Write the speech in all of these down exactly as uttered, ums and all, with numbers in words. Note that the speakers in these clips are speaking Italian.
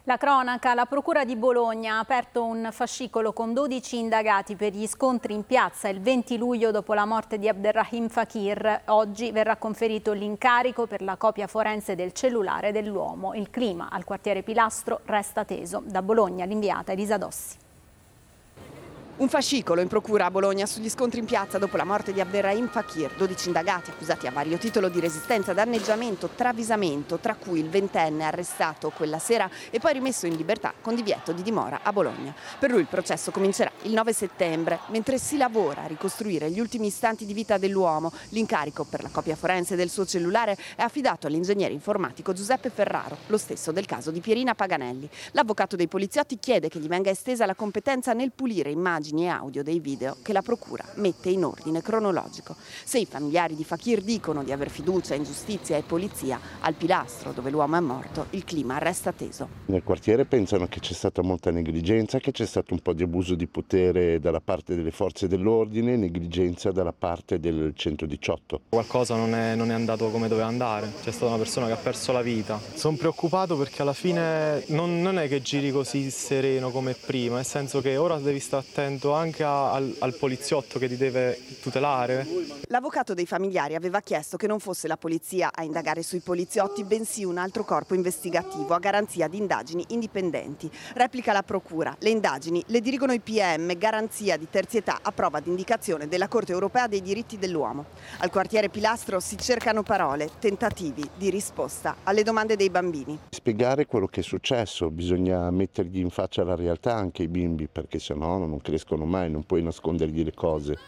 La cronaca, la Procura di Bologna ha aperto un fascicolo con dodici indagati per gli scontri in piazza il venti luglio dopo la morte di Abderrahim Fakir. Oggi verrà conferito l'incarico per la copia forense del cellulare dell'uomo. Il clima al quartiere Pilastro resta teso. Da Bologna l'inviata Elisa Dossi. Un fascicolo in procura a Bologna sugli scontri in piazza dopo la morte di Abderrahim Fakir. dodici indagati accusati a vario titolo di resistenza, danneggiamento, travisamento, tra cui il ventenne arrestato quella sera e poi rimesso in libertà con divieto di dimora a Bologna. Per lui il processo comincerà il nove settembre. Mentre si lavora a ricostruire gli ultimi istanti di vita dell'uomo, l'incarico per la copia forense del suo cellulare è affidato all'ingegnere informatico Giuseppe Ferraro, lo stesso del caso di Pierina Paganelli. L'avvocato dei poliziotti chiede che gli venga estesa la competenza nel pulire immagini e audio dei video che la procura mette in ordine cronologico. Se i familiari di Fakir dicono di aver fiducia in giustizia e polizia, al Pilastro dove l'uomo è morto il clima resta teso. Nel quartiere pensano che c'è stata molta negligenza, che c'è stato un po' di abuso di potere dalla parte delle forze dell'ordine, negligenza dalla parte del centodiciotto. Qualcosa non è, non è andato come doveva andare, c'è stata una persona che ha perso la vita. Sono preoccupato perché alla fine non, non è che giri così sereno come prima, nel senso che ora devi stare attento anche al, al poliziotto che ti deve tutelare. L'avvocato dei familiari aveva chiesto che non fosse la polizia a indagare sui poliziotti, bensì un altro corpo investigativo a garanzia di indagini indipendenti. Replica la procura: le indagini le dirigono i P M, garanzia di terzietà a prova di indicazione della Corte europea dei diritti dell'uomo. Al quartiere Pilastro si cercano parole, tentativi di risposta alle domande dei bambini. Spiegare quello che è successo, bisogna mettergli in faccia la realtà anche ai bimbi, perché sennò non crescono mai, non puoi nascondergli le cose.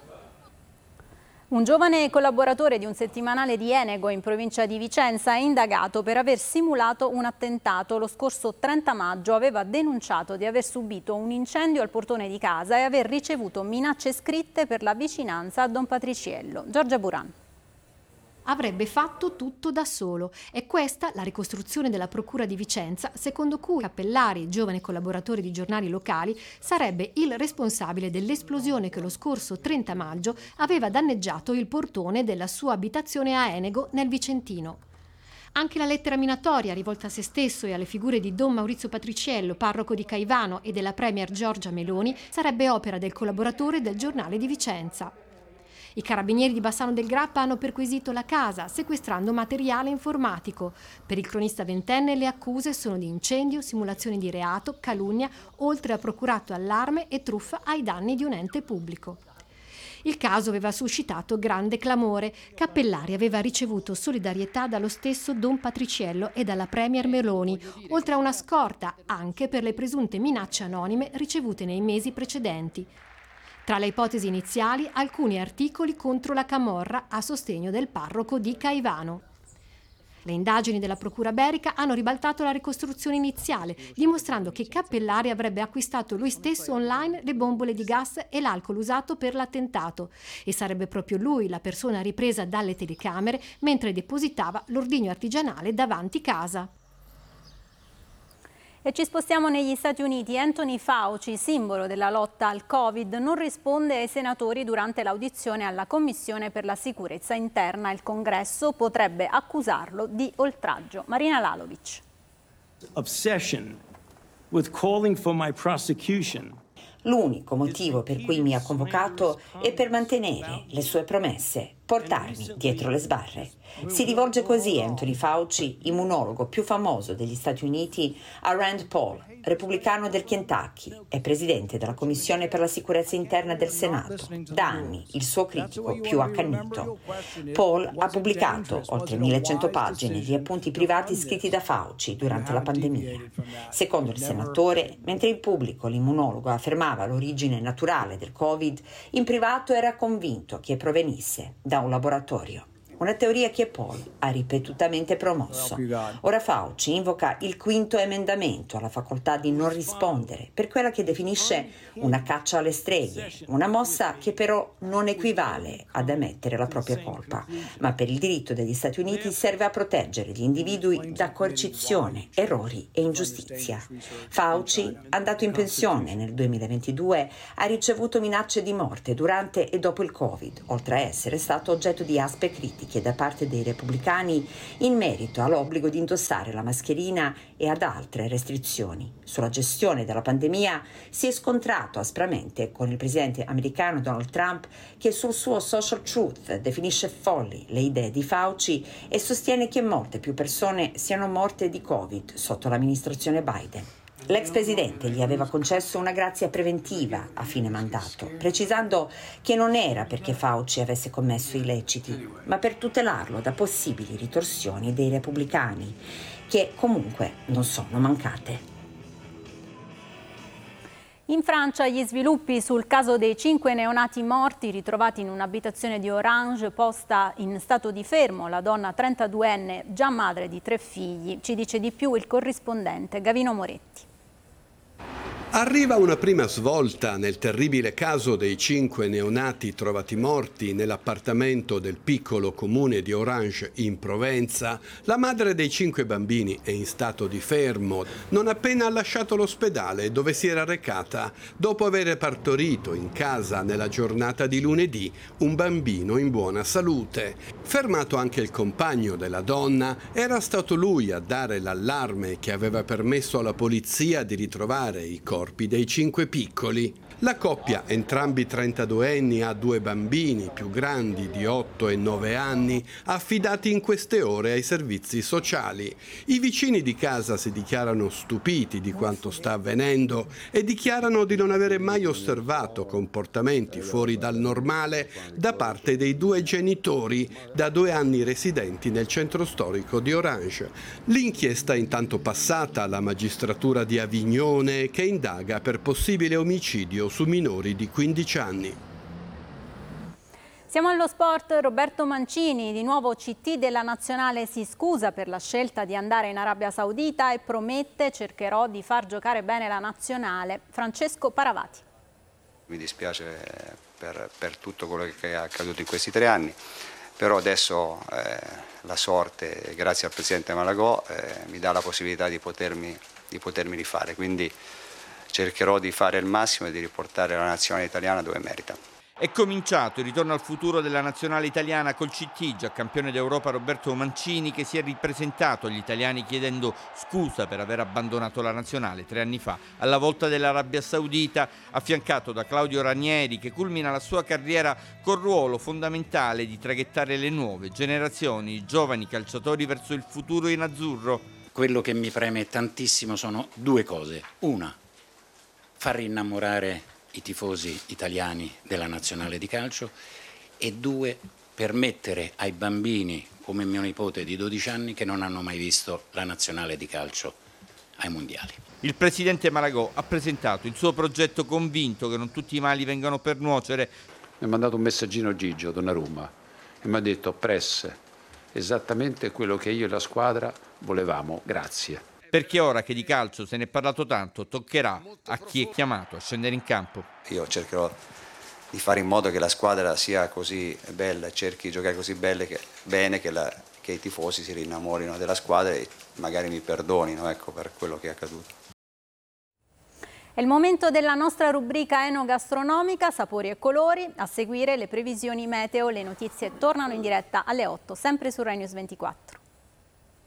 Un giovane collaboratore di un settimanale di Enego in provincia di Vicenza è indagato per aver simulato un attentato. Lo scorso trenta maggio aveva denunciato di aver subito un incendio al portone di casa e aver ricevuto minacce scritte per la vicinanza a Don Patriciello. Giorgia Buran. Avrebbe fatto tutto da solo. È questa la ricostruzione della Procura di Vicenza, secondo cui Cappellari, giovane collaboratore di giornali locali, sarebbe il responsabile dell'esplosione che lo scorso trenta maggio aveva danneggiato il portone della sua abitazione a Enego, nel Vicentino. Anche la lettera minatoria rivolta a se stesso e alle figure di Don Maurizio Patriciello, parroco di Caivano, e della premier Giorgia Meloni sarebbe opera del collaboratore del giornale di Vicenza. I carabinieri di Bassano del Grappa hanno perquisito la casa, sequestrando materiale informatico. Per il cronista ventenne le accuse sono di incendio, simulazione di reato, calunnia, oltre a procurato allarme e truffa ai danni di un ente pubblico. Il caso aveva suscitato grande clamore. Cappellari aveva ricevuto solidarietà dallo stesso Don Patriciello e dalla premier Meloni, oltre a una scorta anche per le presunte minacce anonime ricevute nei mesi precedenti. Tra le ipotesi iniziali, alcuni articoli contro la camorra a sostegno del parroco di Caivano. Le indagini della Procura Berica hanno ribaltato la ricostruzione iniziale, dimostrando che Cappellari avrebbe acquistato lui stesso online le bombole di gas e l'alcol usato per l'attentato e sarebbe proprio lui la persona ripresa dalle telecamere mentre depositava l'ordigno artigianale davanti casa. E ci spostiamo negli Stati Uniti. Anthony Fauci, simbolo della lotta al Covid, non risponde ai senatori durante l'audizione alla Commissione per la sicurezza interna. Il Congresso potrebbe accusarlo di oltraggio. Marina Lalovic. Obsession with calling for my prosecution. L'unico motivo per cui mi ha convocato è per mantenere le sue promesse, portarmi dietro le sbarre. Si rivolge così Anthony Fauci, immunologo più famoso degli Stati Uniti, a Rand Paul, repubblicano del Kentucky e presidente della Commissione per la sicurezza interna del Senato, da anni il suo critico più accanito. Paul ha pubblicato oltre millecento pagine di appunti privati scritti da Fauci durante la pandemia. Secondo il senatore, mentre il pubblico, l'immunologo, affermava l'origine naturale del Covid, in privato era convinto che provenisse da un laboratorio. Una teoria che Paul ha ripetutamente promosso. Ora Fauci invoca il quinto emendamento alla facoltà di non rispondere per quella che definisce una caccia alle streghe, una mossa che però non equivale ad ammettere la propria colpa, ma per il diritto degli Stati Uniti serve a proteggere gli individui da coercizione, errori e ingiustizia. Fauci, andato in pensione nel duemilaventidue, ha ricevuto minacce di morte durante e dopo il Covid, oltre a essere stato oggetto di aspe critiche critiche da parte dei repubblicani in merito all'obbligo di indossare la mascherina e ad altre restrizioni. Sulla gestione della pandemia si è scontrato aspramente con il presidente americano Donald Trump, che sul suo Social Truth definisce folli le idee di Fauci e sostiene che molte più persone siano morte di Covid sotto l'amministrazione Biden. L'ex presidente gli aveva concesso una grazia preventiva a fine mandato, precisando che non era perché Fauci avesse commesso illeciti, ma per tutelarlo da possibili ritorsioni dei repubblicani, che comunque non sono mancate. In Francia gli sviluppi sul caso dei cinque neonati morti ritrovati in un'abitazione di Orange posta in stato di fermo la donna trentaduenne, già madre di tre figli. Ci dice di più il corrispondente Gavino Moretti. Arriva una prima svolta nel terribile caso dei cinque neonati trovati morti nell'appartamento del piccolo comune di Orange in Provenza. La madre dei cinque bambini è in stato di fermo, non appena ha lasciato l'ospedale dove si era recata dopo aver partorito in casa nella giornata di lunedì un bambino in buona salute. Fermato anche il compagno della donna, era stato lui a dare l'allarme che aveva permesso alla polizia di ritrovare i corpi dei cinque piccoli. La coppia, entrambi trentaduenni, ha due bambini più grandi di otto e nove anni, affidati in queste ore ai servizi sociali. I vicini di casa si dichiarano stupiti di quanto sta avvenendo e dichiarano di non avere mai osservato comportamenti fuori dal normale da parte dei due genitori, da due anni residenti nel centro storico di Orange. L'inchiesta è intanto passata alla magistratura di Avignone, che indaga per possibile omicidio su minori di quindici anni. Siamo allo sport. Roberto Mancini, di nuovo C T della Nazionale, si scusa per la scelta di andare in Arabia Saudita e promette: cercherò di far giocare bene la Nazionale. Francesco Paravati. Mi dispiace per, per tutto quello che è accaduto in questi tre anni, però adesso eh, la sorte, grazie al Presidente Malagò, eh, mi dà la possibilità di potermi, di potermi rifare, quindi cercherò di fare il massimo e di riportare la nazionale italiana dove merita. È cominciato il ritorno al futuro della nazionale italiana col C T, già campione d'Europa Roberto Mancini, che si è ripresentato agli italiani chiedendo scusa per aver abbandonato la nazionale tre anni fa alla volta dell'Arabia Saudita, affiancato da Claudio Ranieri, che culmina la sua carriera col ruolo fondamentale di traghettare le nuove generazioni, i giovani calciatori verso il futuro in azzurro. Quello che mi preme tantissimo sono due cose. Una, far rinnamorare i tifosi italiani della nazionale di calcio, e due, permettere ai bambini come mio nipote di dodici anni che non hanno mai visto la nazionale di calcio ai mondiali. Il presidente Malagò ha presentato il suo progetto, convinto che non tutti i mali vengano per nuocere. Mi ha mandato un messaggino Gigio Donnarumma e mi ha detto: press, esattamente quello che io e la squadra volevamo, grazie. Perché ora che di calcio se ne è parlato tanto, toccherà a chi è chiamato a scendere in campo. Io cercherò di fare in modo che la squadra sia così bella, cerchi di giocare così belle che, bene che, la, che i tifosi si rinnamorino della squadra e magari mi perdonino, ecco, per quello che è accaduto. È il momento della nostra rubrica enogastronomica, sapori e colori. A seguire le previsioni meteo. Le notizie tornano in diretta alle otto, sempre su Rai News ventiquattro.